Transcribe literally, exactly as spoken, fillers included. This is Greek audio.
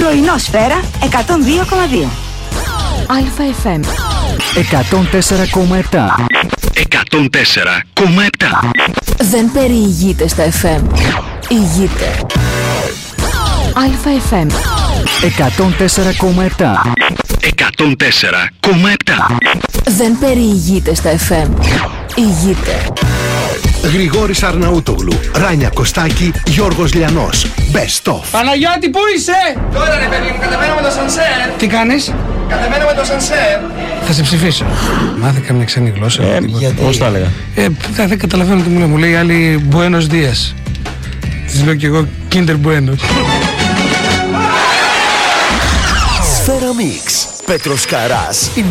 Πρωινό Σφαίρα εκατόν δύο κόμμα δύο. Α-εφ εμ εκατόν τέσσερα κόμμα επτά. εκατόν τέσσερα κόμμα επτά. Δεν περιηγείται στα εφ εμ. Ηγείται. Α-εφ εμ εκατόν τέσσερα κόμμα επτά. εκατόν τέσσερα κόμμα επτά. Δεν περιηγείται στα εφ εμ. Ηγείται. Γρηγόρης Αρναούτογλου, Ράνια Κωστάκη, Γιώργος Λιανός. Best of. Παναγιώτη, πού είσαι? Τώρα ρε παιδί μου, κατεβαίνω με το σανσέρ. Τι κάνεις? Κατεβαίνω με το σανσέρ. Θα σε ψηφίσω. Μάθε καμιά ξένη γλώσσα. Ε, γιατί? Πώς τα έλεγα? Ε, δεν, δεν καταλαβαίνω τι μου λέει. Μου λέει άλλη Buenos Dias. Της λέω κι εγώ Kinder Bueno. Σφαίρα Μίξ. Πέτρος Καράς.